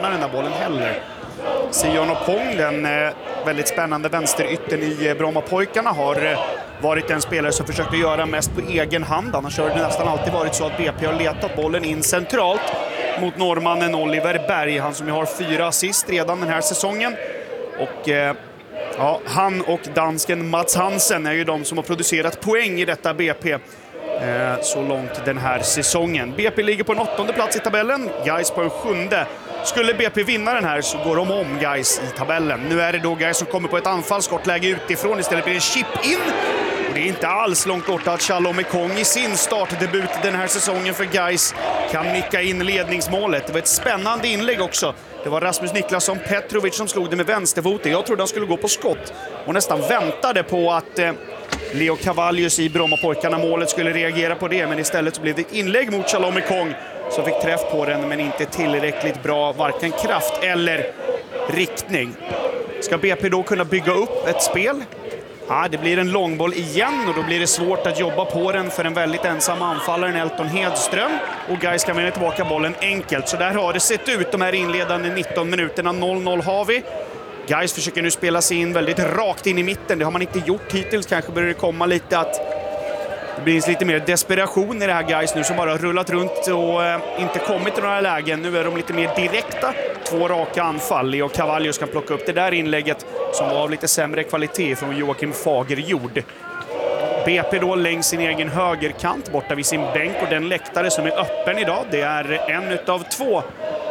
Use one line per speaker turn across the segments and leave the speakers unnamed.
träna den där bollen heller. Sion Okong, den väldigt spännande vänsterytten i Brommapojkarna, har varit en spelare som försökte göra mest på egen hand. Annars har det nästan alltid varit så att BP har letat bollen in centralt mot norrmannen Oliver Berg. Han som har 4 assist redan den här säsongen. Och ja, han och dansken Mats Hansen är ju de som har producerat poäng i detta BP så långt den här säsongen. BP ligger på en 8:e plats i tabellen, Gais på en 7:e. Skulle BP vinna den här så går de om Gais i tabellen. Nu är det då Gais som kommer på ett anfallsskottläge utifrån. Istället blir det en chip in. Och det är inte alls långt borta att Shalom Ekong i sin startdebut den här säsongen för Gais kan nicka in ledningsmålet. Det var ett spännande inlägg också. Det var Rasmus Niklasson Petrovic som slog det med vänsterfoten. Jag trodde han skulle gå på skott och nästan väntade på att Leo Cavallius i Brommapojkarna målet skulle reagera på det. Men istället så blev det ett inlägg mot Shalom Ekong som fick träff på den, men inte tillräckligt bra, varken kraft eller riktning. Ska BP då kunna bygga upp ett spel? Ja, det blir en långboll igen och då blir det svårt att jobba på den för en väldigt ensam anfallare, Elton Hedström. Och Gais kan vinna tillbaka bollen enkelt. Så där har det sett ut de här inledande 19 minuterna. 0-0 har vi. Gais försöker nu spela sig in väldigt rakt in i mitten. Det har man inte gjort hittills. Kanske börjar det komma lite att det blir lite mer desperation i det här Gais nu som bara har rullat runt och inte kommit till några lägen. Nu är de lite mer direkta. 2 raka anfall. Leo Cavallius kan plocka upp det där inlägget som var av lite sämre kvalitet från Joakim Fagerjord. BP då längs sin egen högerkant borta vid sin bänk och den läktare som är öppen idag. Det är en utav 2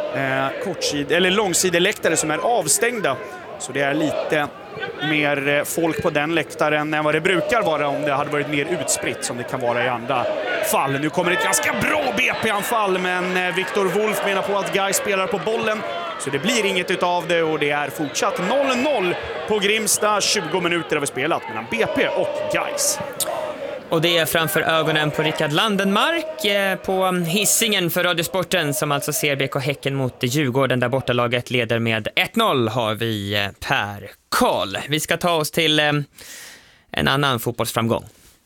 långsideläktare som är avstängda. Så det är lite mer folk på den läktaren än vad det brukar vara om det hade varit mer utspritt som det kan vara i andra fall. Nu kommer ett ganska bra BP-anfall, men Viktor Wolf menar på att Gais spelar på bollen. Så det blir inget utav det och det är fortsatt 0-0 på Grimsta. 20 minuter har vi spelat mellan BP och Gais.
Och det är framför ögonen på Rickard Landenmark på Hisingen för Radiosporten som alltså ser BK Häcken mot Djurgården där bortalaget leder med 1-0 har vi Per Karl. Vi ska ta oss till en annan fotbollsframgång.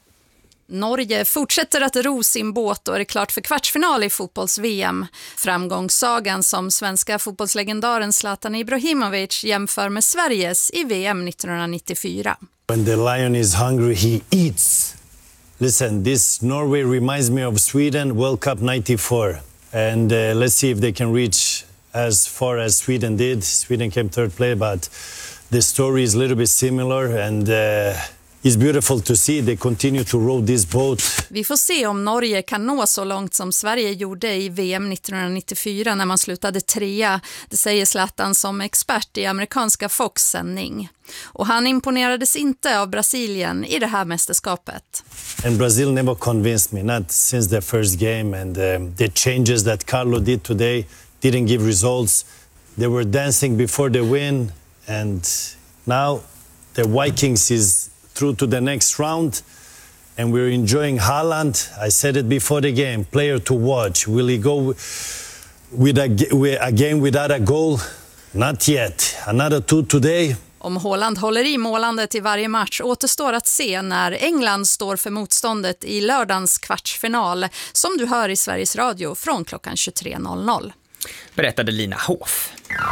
Norge fortsätter att ro sin båt och är klart för kvartsfinal i fotbolls-VM. Framgångssagan som svenska fotbollslegendaren Zlatan Ibrahimovic jämför med Sveriges i VM 1994.
When the lion is hungry, he eats. Listen, this Norway reminds me of Sweden World Cup 94. And let's see if they can reach as far as Sweden did. Sweden came third place, but the story is a little bit similar and it's beautiful to see. They continue to row this boat.
Vi får se om Norge kan nå så långt som Sverige gjorde i VM 1994 när man slutade 3. Det säger Zlatan som expert i amerikanska Fox-sändning. Och han imponerades inte av Brasilien i det här mästerskapet.
And Brazil never convinced me, not since the first game. And the changes that Carlo did today didn't give results. They were dancing before the win. And now the Vikings is through to the next round. And we're enjoying Haaland. I said it before the game, player to watch. Will he go with a game without a goal? Not yet. Another 2 today.
Om Haaland håller i målandet i varje match återstår att se när England står för motståndet i lördagens kvartsfinal som du hör i Sveriges Radio från klockan 23.00.
Berättade Lina Hoff.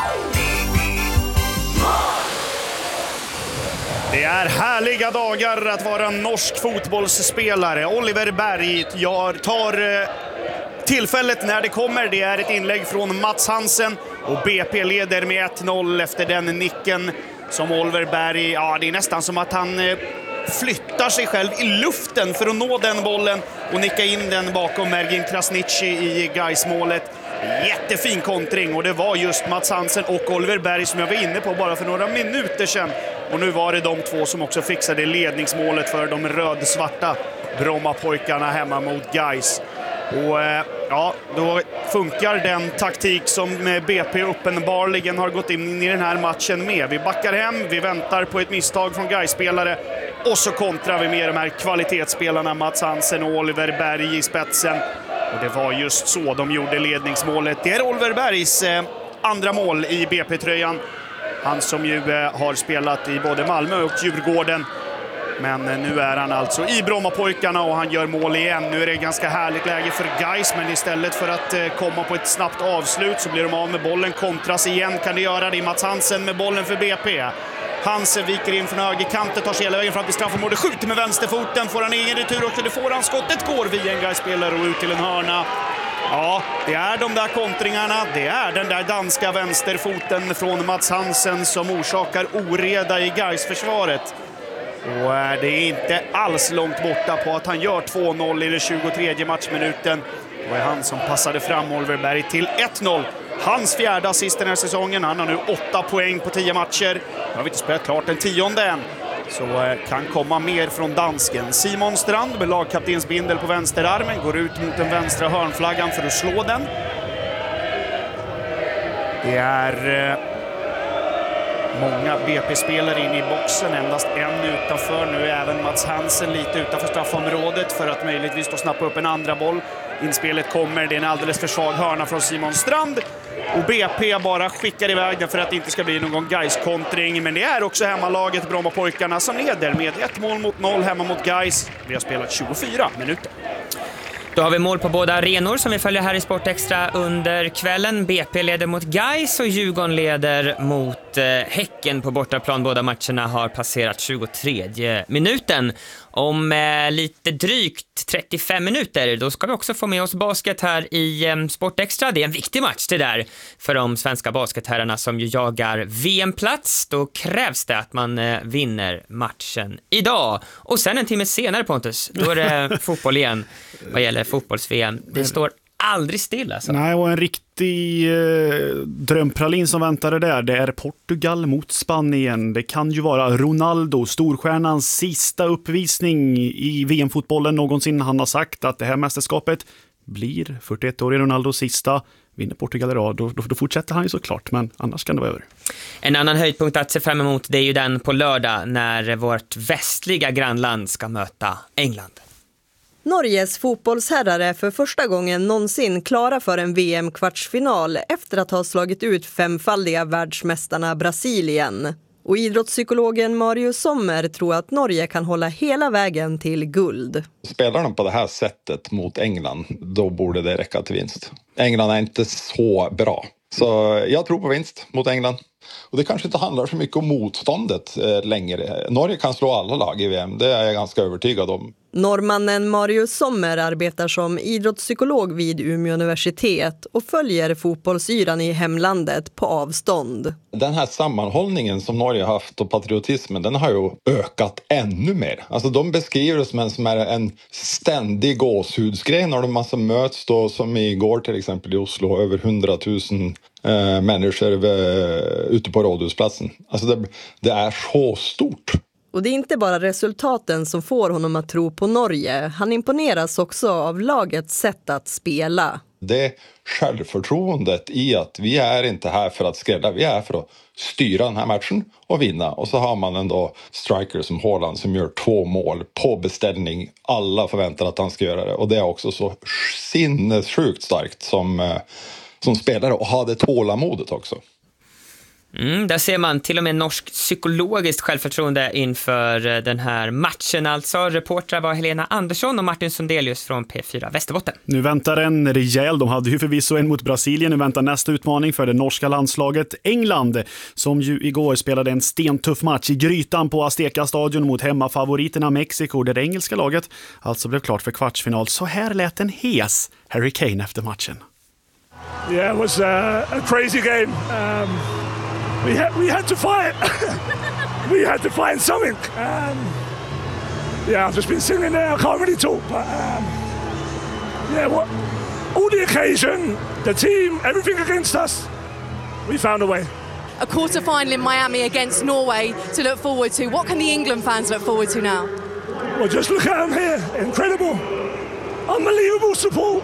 Det är härliga dagar att vara norsk fotbollsspelare. Oliver Berg tar tillfället när det kommer. Det är ett inlägg från Mats Hansen och BP leder med 1-0 efter den nicken som Oliver Berg, ja, det är nästan som att han flyttar sig själv i luften för att nå den bollen och nicka in den bakom Mergin Krasniqi i Gais-målet. Jättefin kontring och det var just Mats Hansen och Oliver Berg som jag var inne på bara för några minuter sedan. Och nu var det de 2 som också fixade ledningsmålet för de rödsvarta Brommapojkarna hemma mot Gais. Och ja, då funkar den taktik som BP uppenbarligen har gått in i den här matchen med. Vi backar hem, vi väntar på ett misstag från Gais-spelare och så kontrar vi med de här kvalitetsspelarna Mats Hansen och Oliver Berg i spetsen. Och det var just så de gjorde ledningsmålet. Det är Oliver Bergs andra mål i BP-tröjan. Han som ju har spelat i både Malmö och Djurgården. Men nu är han alltså i Brommapojkarna och han gör mål igen. Nu är det ganska härligt läge för Gais, men istället för att komma på ett snabbt avslut så blir de av med bollen. Kontras igen kan det göra. Det är Mats Hansen med bollen för BP. Hansen viker in från högerkanten, tar sig hela vägen fram till straffområdet, skjuter med vänsterfoten, får han egen retur också, det får han. Skottet går via en Gais-spelare och ut till en hörna. Ja, det är de där kontringarna, det är den där danska vänsterfoten från Mats Hansen som orsakar oreda i Gais-försvaret. Och det är inte alls långt borta på att han gör 2-0 i den 23 matchminuten. Det var han som passade fram Oliver Berg till 1-0. Hans fjärde assist den här säsongen. Han har nu 8 poäng på 10 matcher. Nu har vi inte spelat klart den 10:e än. Så kan komma mer från dansken. Simon Strand med lagkaptensbindel på vänsterarmen går ut mot den vänstra hörnflaggan för att slå den. Det är många BP-spelare in i boxen, endast en utanför. Nu är även Mats Hansen lite utanför straffområdet för att möjligtvis då snappa upp en andra boll. Inspelet kommer, det är en alldeles för svag hörna från Simon Strand. Och BP bara skickar iväg den för att det inte ska bli någon Gais-kontring. Men det är också hemmalaget Brommapojkarna som leder med 1-0 hemma mot Gais. Vi har spelat 24 minuter.
Då har vi mål på båda arenor som vi följer här i Sport Extra under kvällen. BP leder mot Gais och Djurgården leder mot Häcken på bortaplan. Båda matcherna har passerat 23 minuten. Om lite drygt 35 minuter då ska vi också få med oss basket här i Sport Extra. Det är en viktig match det där för de svenska basketherrarna som ju jagar VM-plats. Då krävs det att man vinner matchen idag. Och sen en timme senare, Pontus, då är det fotboll igen vad gäller fotbolls-VM. Det står aldrig still alltså.
Nej, och en riktig drömpralin som väntade där. Det är Portugal mot Spanien. Det kan ju vara Ronaldo, storstjärnans sista uppvisning i VM-fotbollen någonsin. Han har sagt att det här mästerskapet blir 41-årig Ronaldos sista. Vinner Portugal idag, då fortsätter han ju såklart, men annars kan det vara över.
En annan höjdpunkt att se fram emot, det är ju den på lördag när vårt västliga grannland ska möta England.
Norges fotbollsherrar är för första gången någonsin klara för en VM-kvartsfinal efter att ha slagit ut femfaldiga världsmästarna Brasilien. Och idrottspsykologen Marius Sommer tror att Norge kan hålla hela vägen till guld.
Spelar de på det här sättet mot England, då borde det räcka till vinst. England är inte så bra. Så jag tror på vinst mot England. Och det kanske inte handlar så mycket om motståndet längre. Norge kan slå alla lag i VM, det är jag ganska övertygad om.
Norrmannen Marius Sommer arbetar som idrottspsykolog vid Umeå universitet och följer fotbollsyran i hemlandet på avstånd.
Den här sammanhållningen som Norge har haft och patriotismen, den har ju ökat ännu mer. Alltså de beskriver det som en ständig gåshudsgrej när de massa möts då, som igår till exempel i Oslo, över 100 000 människor ute på rådhusplatsen. Alltså det är så stort.
Och det är inte bara resultaten som får honom att tro på Norge. Han imponeras också av lagets sätt att spela.
Det självförtroendet i att vi är inte här för att skrälla, vi är för att styra den här matchen och vinna. Och så har man ändå striker som Haaland som gör 2 mål på beställning. Alla förväntar att han ska göra det. Och det är också så sinnessjukt starkt som spelare och ha det tålamodet också.
Där ser man till och med norsk psykologiskt självförtroende inför den här matchen. Alltså, reportrar var Helena Andersson och Martin Sundelius från P4 Västerbotten.
Nu väntar en rejäl, de hade ju förvisso en mot Brasilien. Nu väntar nästa utmaning för det norska landslaget England, som ju igår spelade en stentuff match i grytan på Azteca-stadion mot hemmafavoriterna Mexiko, där det engelska laget alltså blev klart för kvartsfinal. Så här lät en hes Harry Kane efter matchen.
Yeah, it was a crazy game. We had to fight. We had to find something. Yeah, I've just been sitting there. I can't really talk, but all the occasion, the team, everything against us, we found a way.
A quarter-final in Miami against Norway to look forward to. What can the England fans look forward to now?
Well, just look at them here. Incredible. Unbelievable support.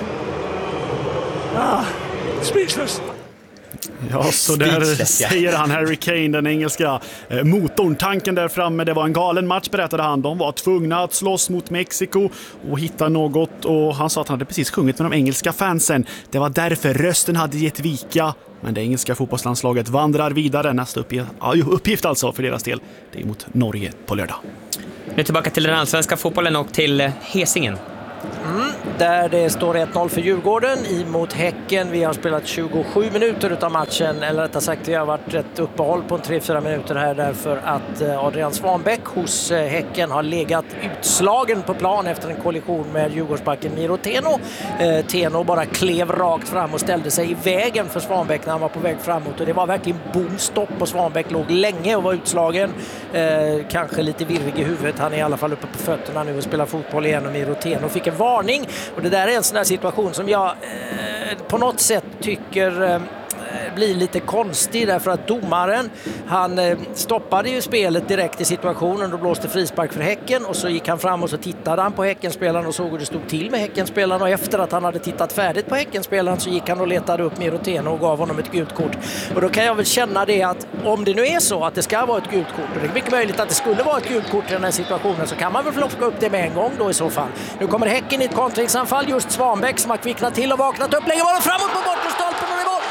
Speechless.
Ja, så där säger han Harry Kane, den engelska motorn. Tanken där framme, det var en galen match, berättade han. De var tvungna att slåss mot Mexiko och hitta något. Och han sa att han hade precis sjungit med de engelska fansen. Det var därför rösten hade gett vika. Men det engelska fotbollslandslaget vandrar vidare. Nästa uppgift alltså för deras del, det är mot Norge på lördag.
Nu tillbaka till den allsvenska fotbollen och till Hisingen.
Där det står 1-0 för Djurgården emot Häcken. Vi har spelat 27 minuter utav matchen, eller rättare sagt det har varit ett uppehåll på 3-4 minuter här därför att Adrian Svanbäck hos Häcken har legat utslagen på plan efter en kollision med Djurgårdsbacken Miro Teno. Teno bara klev rakt fram och ställde sig i vägen för Svanbäck när han var på väg framåt och det var verkligen bomstopp och Svanbäck låg länge och var utslagen. Kanske lite virrig i huvudet. Han är i alla fall uppe på fötterna nu och spelar fotboll igen och Miro Teno fick en varning. Och det där är en sån här situation som jag på något sätt tycker blir lite konstig därför att domaren, han stoppade ju spelet direkt i situationen och blåste frispark för Häcken och så gick han fram och så tittade han på Häckenspelaren och såg hur det stod till med Häckenspelaren och efter att han hade tittat färdigt på Häckenspelaren så gick han och letade upp Miro Teno och gav honom ett gult kort. Och då kan jag väl känna det att om det nu är så att det ska vara ett gult kort och det är mycket möjligt att det skulle vara ett gult kort i den här situationen så kan man väl plocka upp det med en gång då i så fall. Nu kommer Häcken i ett kontringsanfall, just Svanbäck som har kvicknat till och vaknat upp, lägger bollen framåt på bortre stolpen och det var.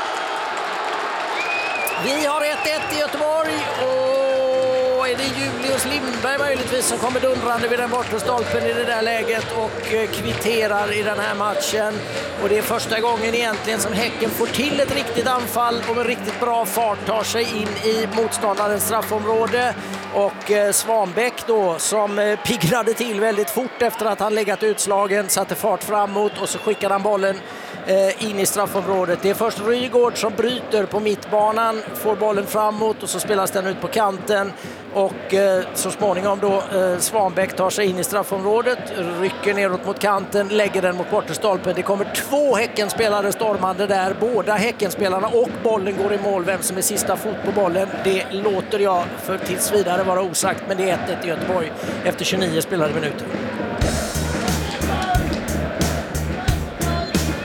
Vi har 1-1 i Göteborg och är det Julius Lindberg möjligtvis som kommer dundrande vid den bortre stolpen i det där läget och kvitterar i den här matchen. Och det är första gången egentligen som Häcken får till ett riktigt anfall och med riktigt bra fart tar sig in i motståndarens straffområde. Och Svanbäck då som piggnade till väldigt fort efter att han legat utslagen, satte fart framåt och så skickade han bollen in i straffområdet. Det är först Rygård som bryter på mittbanan, får bollen framåt och så spelas den ut på kanten och så småningom då Svanbäck tar sig in i straffområdet, rycker neråt mot kanten, lägger den mot bortestolpen. Det kommer 2 Häckenspelare stormande där, båda Häckenspelarna och bollen går i mål. Vem som är sista fot på bollen, det låter jag för tills vidare vara osagt, men det är 1-1 i Göteborg efter 29 spelade minuter.